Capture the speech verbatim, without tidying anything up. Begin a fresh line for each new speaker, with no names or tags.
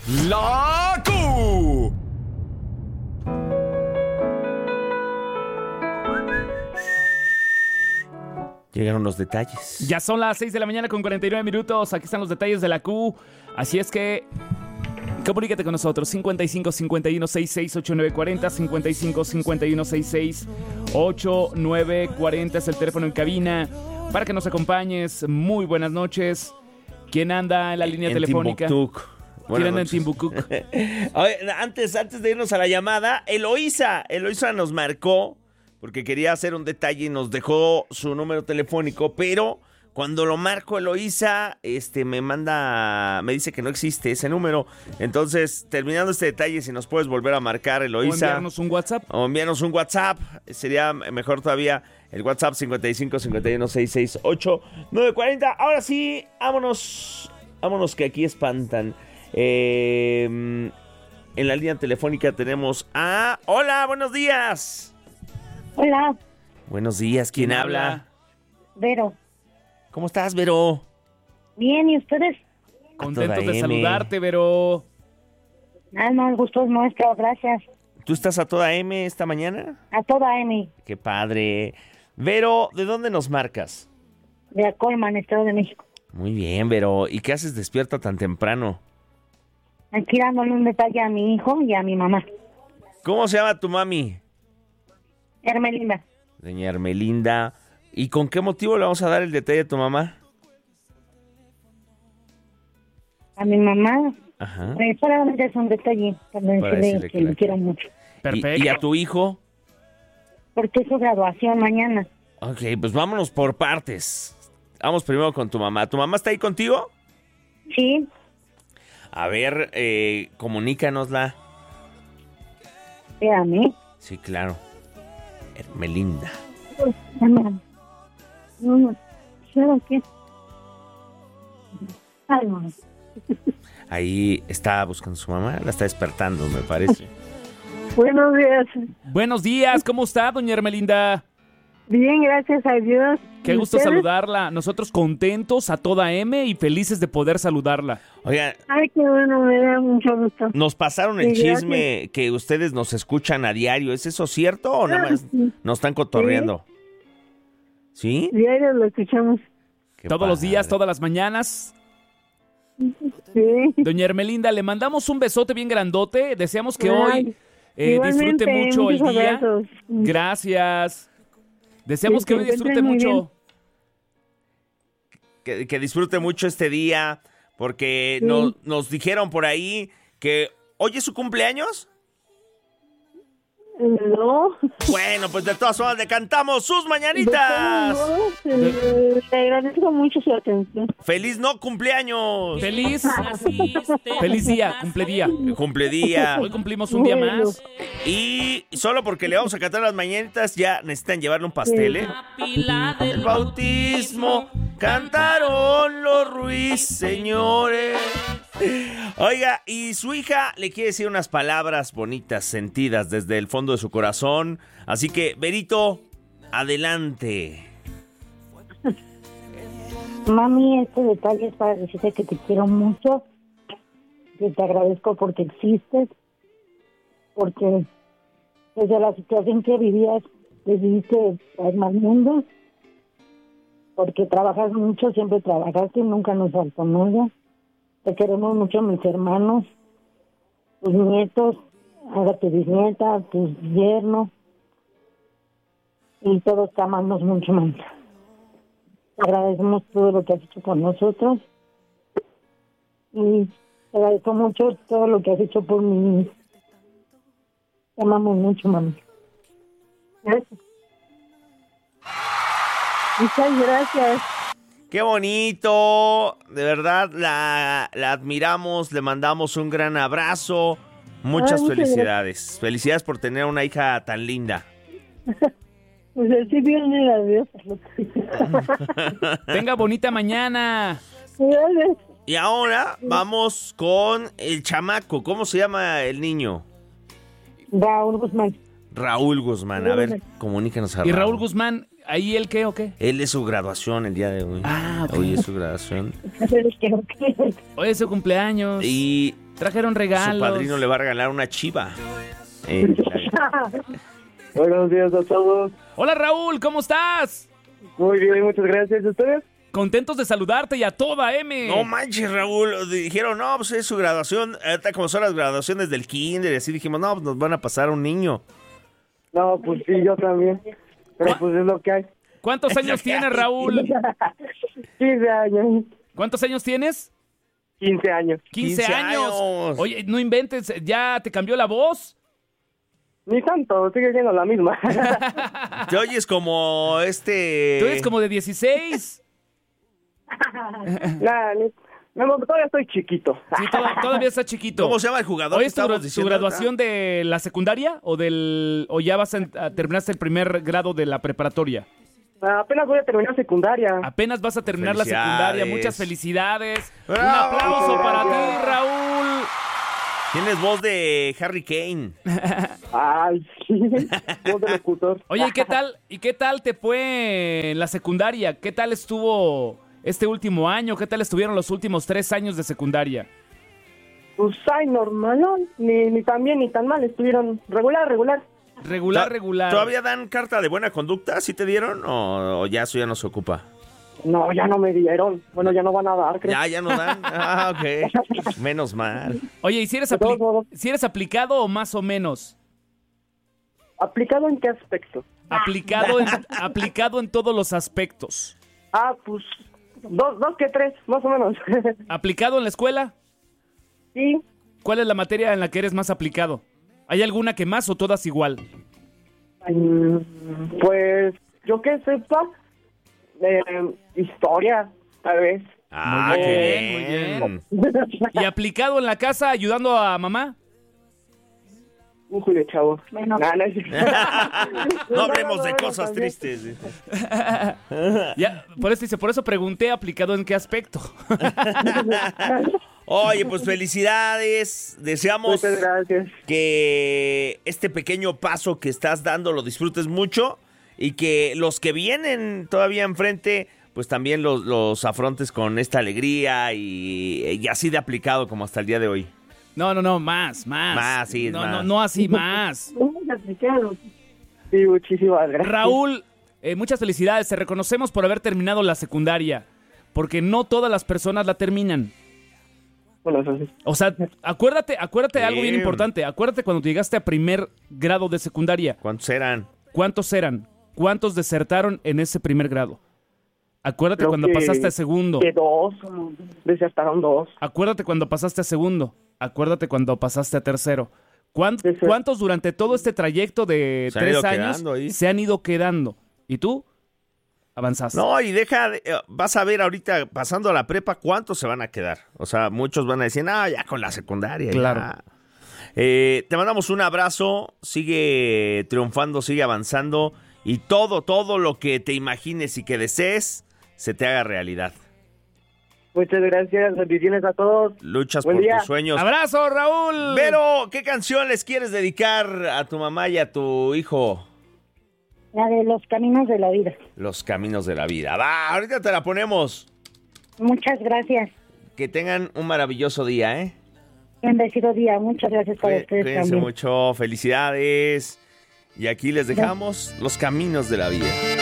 La Q.
Llegaron los detalles.
Ya son las seis de la mañana con cuarenta y nueve minutos. Aquí están los detalles de la Q. Así es que comunícate con nosotros. cincuenta y cinco cincuenta y uno sesenta y seis ochenta y nueve cuarenta. cincuenta y cinco cincuenta y uno sesenta y seis ochenta y nueve cuarenta es el teléfono en cabina para que nos acompañes. Muy buenas noches. ¿Quién anda en la línea
en
telefónica?
Timbuktu.
¿Quién anda en Timbuktu?
Oye, antes, antes de irnos a la llamada, Eloísa, Eloísa nos marcó porque quería hacer un detalle y nos dejó su número telefónico, pero cuando lo marco, Eloísa, este, me manda, me dice que no existe ese número. Entonces, terminando este detalle, si nos puedes volver a marcar, Eloísa.
O enviarnos un WhatsApp.
O enviarnos un WhatsApp. Sería mejor todavía el WhatsApp cincuenta y cinco cincuenta y uno sesenta y seis ochenta y nueve cuarenta. Ahora sí, vámonos, vámonos que aquí espantan. Eh, en la línea telefónica tenemos a... ¡Hola, buenos días!
Hola,
Buenos días, ¿quién,
¿Quién
habla?
habla?
Vero.
¿Cómo estás, Vero?
Bien, ¿y ustedes?
Contentos
toda
de
M.
saludarte, Vero.
Ah, no, el gusto es nuestro, gracias.
¿Tú estás a toda M esta mañana?
A toda Emi,
¡Qué padre! Vero, ¿de dónde nos marcas?
de Acolman, Estado de México.
Muy bien, Vero. ¿Y qué haces despierta tan temprano?
Aquí dándole un detalle a mi hijo y a mi mamá.
¿Cómo se llama tu mami?
Hermelinda.
Doña Hermelinda. ¿Y con qué motivo le vamos a dar el detalle a tu mamá?
A mi mamá,
Ajá.
eh, solamente es un detalle para
Para
decirle
decirle
que
que la
le quiero mucho.
Perfecto.
¿Y, y a tu hijo?
Porque es su graduación mañana.
Ok, pues vámonos por partes. Vamos primero con tu mamá. ¿Tu mamá está ahí contigo?
Sí,
A ver, eh, comunícanosla.
espérame.
Sí, claro. Hermelinda.
Espérame. No, ¿sabes qué? Ay, no.
Ahí está buscando a su mamá. La está despertando, me parece.
Buenos días.
Buenos días, ¿cómo está, doña Hermelinda?
Bien, gracias a Dios.
Qué gusto saludarla. Nosotros contentos a toda M y felices de poder saludarla.
Oigan,
Ay, qué bueno, me da mucho gusto.
nos pasaron el
Sí, gracias.
chisme que ustedes nos escuchan a diario. ¿Es eso cierto o nada más nos están cotorreando? ¿Sí?
Diario lo escuchamos.
Qué
Todos los días,
padre.
todas las mañanas.
Sí.
Doña Hermelinda, le mandamos un besote bien grandote. Deseamos que
Ay,
hoy eh,
igualmente,
disfrute mucho el
muchos
día.
abrazos.
Gracias. Deseamos
Sí,
que
que
hoy
se
disfrute
encuentre muy
mucho.
Que, que disfrute mucho este día, porque
Sí.
nos, nos dijeron por ahí que hoy es su cumpleaños.
No.
Bueno, pues de todas formas le cantamos sus
De
mañanitas.
todos modos, eh, le agradezco mucho su atención.
¡Feliz no cumpleaños!
Feliz, feliz día, cumple-día.
Cumpledía.
Hoy cumplimos un día
Bueno.
más.
Y solo porque le vamos a cantar las mañanitas ya necesitan llevarle un pastel, ¿eh? El bautismo cantaron los ruiseñores. Oiga, y su hija le quiere decir unas palabras bonitas, sentidas desde el fondo de su corazón. Así que, Verito, adelante.
Mami, este detalle es para decirte que te quiero mucho, que te agradezco porque existes, porque desde la situación que vivías decidiste traerme al mundo, porque trabajas mucho, siempre trabajaste, nunca nos faltó nada. Te queremos mucho mis hermanos, tus nietos, ahora tu bisnieta, tus yernos, y todos te amamos mucho más. Te agradecemos todo lo que has hecho por nosotros y te agradezco mucho todo lo que has hecho por mí. Te amamos mucho, mami. Gracias. Muchas gracias.
¡Qué bonito! De verdad, la, la admiramos, le mandamos un gran abrazo. Muchas
Ay, muchas
felicidades. Felicidades por tener una hija tan linda.
Pues así viene la Dios.
Tenga bonita mañana.
Gracias.
Y ahora vamos con el chamaco. ¿Cómo se llama el niño?
Raúl Guzmán.
Raúl Guzmán. A ver, comunícanos a
¿Y
Raúl.
Raúl Guzmán, ahí el qué o qué?
Él es su graduación el día de hoy.
Ah, ok.
Hoy es su graduación.
Hoy es su cumpleaños.
Y
Trajeron regalos.
Su padrino le va a regalar una chiva. Eh, la-
Buenos días a todos.
Hola Raúl, ¿cómo estás?
Muy bien, muchas gracias. ¿Ustedes?
Contentos de saludarte y a toda M.
No manches, Raúl. Dijeron, no, pues es su graduación. Ahorita como son las graduaciones del kinder y así dijimos, no, pues nos van a pasar un niño.
No, pues sí, yo también. Pero pues es lo que hay.
¿Cuántos años tienes, Raúl?
quince años.
¿Cuántos años tienes?
quince años.
quince,
quince
años.
años.
Oye, no inventes, ¿ya te cambió la voz?
Ni tanto, sigue siendo la misma.
Te oyes como este...
Tú eres como de dieciséis.
Nah, ni- no, todavía estoy chiquito.
Sí, toda- todavía está chiquito.
¿Cómo se llama el jugador?
¿Hoy
que
es tu,
estábamos
gra- tu
diciendo?
graduación de la secundaria o del o ya vas a, a- terminaste el primer grado de la preparatoria?
Apenas voy a terminar secundaria.
Apenas vas a terminar la
Felicidades.
secundaria. Muchas felicidades. Un
¡Bravo!
aplauso
Muchas
para
gracias.
ti, Raúl.
Tienes voz de Harry Kane.
Ay, sí. Voz de locutor.
Oye, ¿y qué tal? ¿Y qué tal te fue en la secundaria? ¿Qué tal estuvo este último año? ¿Qué tal estuvieron los últimos tres años de secundaria?
Pues ay, normal, ¿no? Ni, ni tan bien ni tan mal. Estuvieron regular, regular.
Regular,
To-
regular.
¿Todavía dan carta de buena conducta? ¿Sí te dieron? ¿O, o ya eso ya no se ocupa?
No, ya no me dieron. Bueno, ya no van a dar, creo.
Ya, ya no dan. Ah, ok. Menos mal.
Oye, ¿y si eres,
De todos
apli-
modos.
si eres aplicado o más o menos?
¿Aplicado en qué aspecto?
Aplicado en, aplicado en todos los aspectos.
Ah, pues dos, dos que tres, más o menos.
¿Aplicado en la escuela?
Sí,
¿Cuál es la materia en la que eres más aplicado? ¿Hay alguna que más o todas igual?
mm, pues yo que sepa, eh, historia, tal vez.
Ah,
Muy
qué
bien, muy
bien.
¿Y aplicado en la casa ayudando a mamá?
Un Julio Chavo.
Bueno.
Nah, no es cierto.
No hablemos de
no,
cosas
también.
tristes.
Ya, por eso dice, por eso pregunté aplicado en qué aspecto.
Oye, pues felicidades. Deseamos
Muchas gracias.
que este pequeño paso que estás dando lo disfrutes mucho y que los que vienen todavía enfrente, pues también los, los afrontes con esta alegría y, y así de aplicado como hasta el día de hoy.
No, no, no, más, más.
Más, sí,
No,
más.
no, no así, más.
Sí, muchísimas gracias.
Raúl, eh, muchas felicidades. Te reconocemos por haber terminado la secundaria, porque no todas las personas la terminan.
Bueno, eso sí.
O sea, acuérdate, acuérdate de algo bien
Sí.
importante. Acuérdate cuando llegaste a primer grado de secundaria.
¿Cuántos eran?
¿Cuántos eran? ¿Cuántos desertaron en ese primer grado? Acuérdate
Creo
cuando
que-
pasaste a segundo.
Que dos. Desertaron dos.
Acuérdate cuando pasaste a segundo. Acuérdate cuando pasaste a tercero. ¿Cuánt-
Sí, sí.
¿Cuántos durante todo este trayecto de
Se han
tres
ido
años
quedando ahí.
se han ido quedando? ¿Y tú? Avanzaste.
No, y deja, de- eh, vas a ver ahorita pasando a la prepa cuántos se van a quedar. O sea, muchos van a decir, no, ya con la secundaria. ya".
Claro.
Eh, te mandamos un abrazo, sigue triunfando, sigue avanzando y todo, todo lo que te imagines y que desees se te haga realidad.
Muchas gracias. Bendiciones a todos.
Luchas
Buen
por
día.
tus sueños.
¡Abrazo, Raúl!
Pero, ¿qué canción les quieres dedicar a tu mamá y a tu hijo?
La de los caminos de la vida.
Los caminos de la vida. Va, ahorita te la ponemos.
Muchas gracias.
Que tengan un maravilloso día, ¿eh?
Bendecido día. Muchas gracias para
Cuí-
ustedes
Cuídense
también.
mucho, felicidades. Y aquí les dejamos los caminos de la vida.